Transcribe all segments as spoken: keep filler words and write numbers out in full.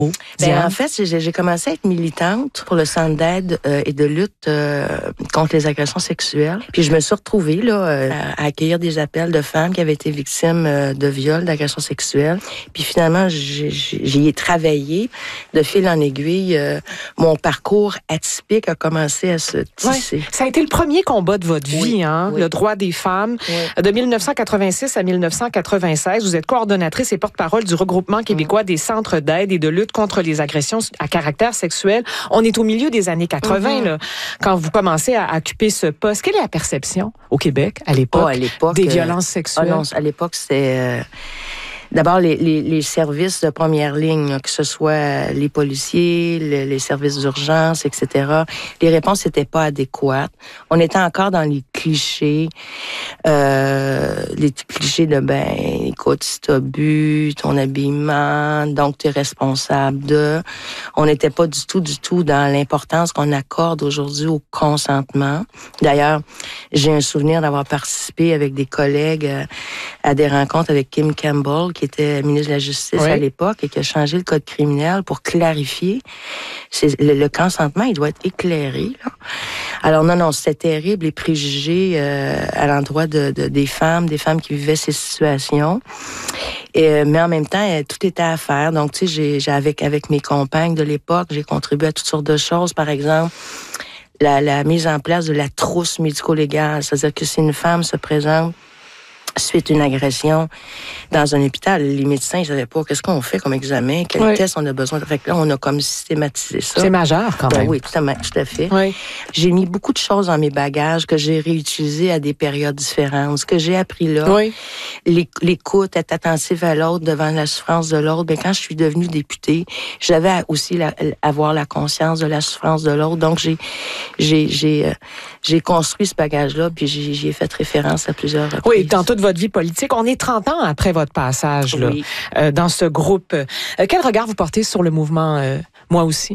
Ben, en fait, j'ai, j'ai commencé à être militante pour le centre d'aide euh, et de lutte euh, contre les agressions sexuelles. Puis je me suis retrouvée là, euh, à, à accueillir des appels de femmes qui avaient été victimes euh, de viols, d'agressions sexuelles. Puis finalement, j'ai, j'ai, j'y ai travaillé de fil en aiguille. Euh, mon parcours atypique a commencé à se tisser. Ouais. Ça a été le premier combat de votre oui, vie, hein, oui. le droit des femmes. Oui. De dix-neuf cent quatre-vingt-six à dix-neuf cent quatre-vingt-seize, vous êtes coordonnatrice et porte-parole du regroupement québécois mmh. des centres d'aide et de lutte contre les agressions à caractère sexuel. On est au milieu des années quatre-vingts, mm-hmm. là, quand vous commencez à occuper ce poste. Quelle est la perception au Québec, à l'époque, oh, à l'époque des euh, violences sexuelles? Oh non, à l'époque, c'était... Euh, D'abord, les, les, les services de première ligne, là, que ce soit les policiers, le, les services d'urgence, et cetera, les réponses n'étaient pas adéquates. On était encore dans les clichés, euh, les clichés de, ben, écoute, si t'as bu, ton habillement, donc t'es responsable de... On n'était pas du tout, du tout dans l'importance qu'on accorde aujourd'hui au consentement. D'ailleurs, j'ai un souvenir d'avoir participé avec des collègues euh, à des rencontres avec Kim Campbell, qui était ministre de la Justice oui. à l'époque et qui a changé le code criminel pour clarifier. C'est, le, le consentement, il doit être éclairé. Là. Alors non, non, c'était terrible, les préjugés euh, à l'endroit de, de, des femmes, des femmes qui vivaient ces situations. Et, mais en même temps, tout était à faire. Donc, tu sais, j'ai, j'ai avec, avec mes compagnes de l'époque, j'ai contribué à toutes sortes de choses. Par exemple, la, la mise en place de la trousse médico-légale. C'est-à-dire que si une femme se présente suite à une agression dans un hôpital, les médecins ne savaient pas qu'est-ce qu'on fait comme examen, quel oui. test on a besoin. Fait que là, on a comme systématisé ça. C'est majeur quand même. Ben oui, tout à, tout à fait. Oui. J'ai mis beaucoup de choses dans mes bagages que j'ai réutilisées à des périodes différentes. Ce que j'ai appris là, oui. l'écoute, être attentive à l'autre devant la souffrance de l'autre. Ben, quand je suis devenue députée, j'avais aussi la, avoir la conscience de la souffrance de l'autre. Donc, j'ai, j'ai, j'ai, euh, j'ai construit ce bagage-là, puis j'y, j'y ai fait référence à plusieurs reprises. Oui, dans toute votre vie politique. On est trente ans après votre passage là, oui. euh, dans ce groupe. Euh, quel regard vous portez sur le mouvement euh, Moi aussi?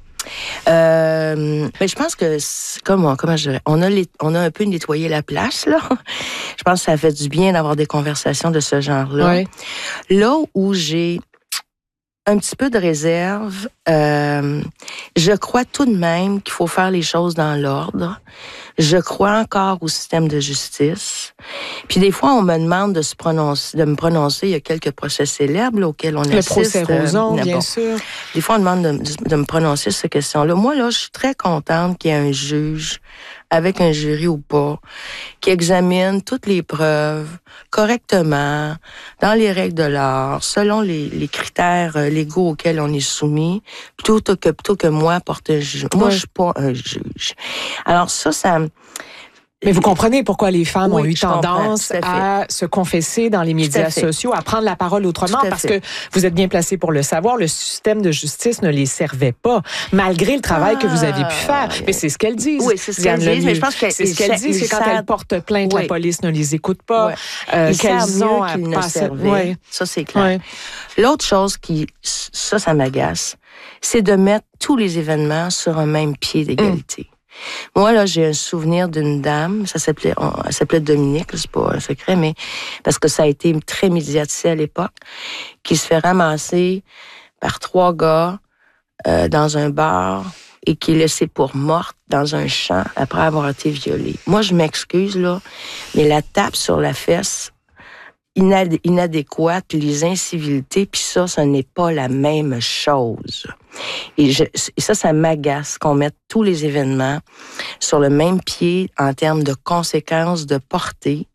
Euh, mais je pense que, comment, comment je dirais, on a, les, on a un peu nettoyé la place, là. Je pense que ça fait du bien d'avoir des conversations de ce genre-là. Oui. Là où j'ai un petit peu de réserve, euh, je crois tout de même qu'il faut faire les choses dans l'ordre. Je crois encore au système de justice. Puis des fois, on me demande de se prononcer, de me prononcer. Il y a quelques procès célèbres là, auxquels on le assiste. Le procès Roson, euh, bien bon. sûr. Des fois, on demande de, de me prononcer sur ces questions-là. Moi, là, je suis très contente qu'il y ait un juge, avec un jury ou pas, qui examine toutes les preuves correctement, dans les règles de l'art, selon les, les critères légaux auxquels on est soumis, plutôt que, plutôt que moi porter un juge. Moi, ouais. je suis pas un juge. Alors ça, ça... Mais vous comprenez pourquoi les femmes oui, ont eu tendance à, à se confesser dans les médias sociaux, à prendre la parole autrement, parce fait. que vous êtes bien placé pour le savoir, le système de justice ne les servait pas, malgré le travail ah, que vous avez pu faire. Mais c'est ce qu'elles disent. Oui, c'est ce qu'elles disent, mais je pense que c'est ce qu'elles disent, c'est quand savent... elles portent plainte, oui. la police ne les écoute pas. Oui. Euh, ils qu'elles savent ont mieux qu'ils à ne passer... servaient. Oui. Ça, c'est clair. Oui. L'autre chose qui, ça, ça m'agace, c'est de mettre tous les événements sur un même pied d'égalité. Mmh. Moi, là, j'ai un souvenir d'une dame, ça s'appelait, on, elle s'appelait Dominique, c'est pas un secret, mais parce que ça a été très médiatisé à l'époque, qui se fait ramasser par trois gars euh, dans un bar et qui est laissée pour morte dans un champ après avoir été violée. Moi, je m'excuse, là, mais la tape sur la fesse, inad- inadéquate, les incivilités, puis ça, ce n'est pas la même chose. Et, je, et ça, ça m'agace qu'on mette tous les événements sur le même pied en termes de conséquences, de portée.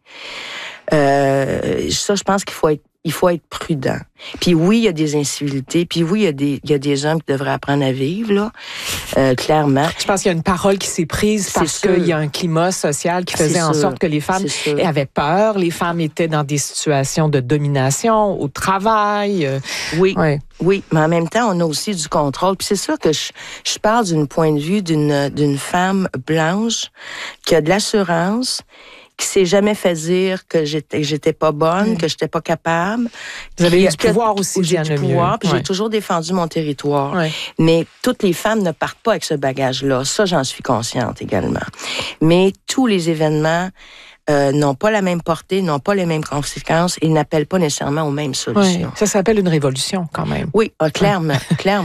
Euh, ça, je pense qu'il faut être il faut être prudent. Puis oui, il y a des incivilités, puis oui, il y a des, il y a des hommes qui devraient apprendre à vivre, là, euh, clairement. Je pense qu'il y a une parole qui s'est prise parce qu'il y a un climat social qui faisait en sorte que les femmes avaient peur, les femmes étaient dans des situations de domination, au travail. Euh, oui, ouais. oui, mais en même temps, on a aussi du contrôle. Puis c'est sûr que je, je parle d'un point de vue d'une, d'une femme blanche qui a de l'assurance, qui s'est jamais fait dire que j'étais j'étais pas bonne, mmh. que j'étais pas capable. Vous avez eu du pouvoir aussi, j'ai du pouvoir, puis ouais. j'ai toujours défendu mon territoire. Ouais. Mais toutes les femmes ne partent pas avec ce bagage-là. Ça, j'en suis consciente également. Mais tous les événements euh, n'ont pas la même portée, n'ont pas les mêmes conséquences et n'appellent pas nécessairement aux mêmes solutions. Ouais. Ça s'appelle une révolution, quand même. Oui, clairement, clairement.